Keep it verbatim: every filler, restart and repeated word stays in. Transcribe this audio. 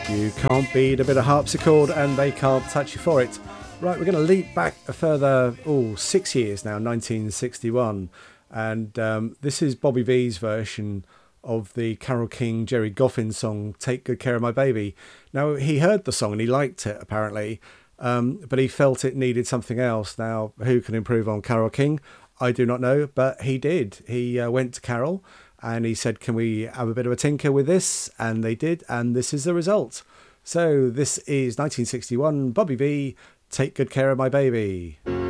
You can't beat a bit of harpsichord and they can't touch you for it. Right, we're going to leap back a further, oh, six years now, nineteen sixty-one. And um, this is Bobby V's version of the Carole King, Jerry Goffin song, Take Good Care of My Baby. Now, he heard the song and he liked it, apparently, um, but he felt it needed something else. Now, who can improve on Carole King? I do not know, but he did. He uh, went to Carole and he said, can we have a bit of a tinker with this? And they did, and this is the result. So this is nineteen sixty-one, Bobby V, Take Good Care of My Baby.